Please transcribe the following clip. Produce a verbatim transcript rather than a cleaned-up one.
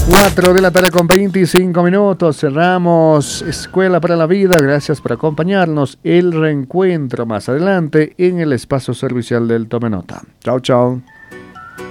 cuatro de la tarde con veinticinco minutos. Cerramos Escuela para la Vida. Gracias por acompañarnos. El reencuentro más adelante en el espacio servicial del Tome Nota. Chao, chao.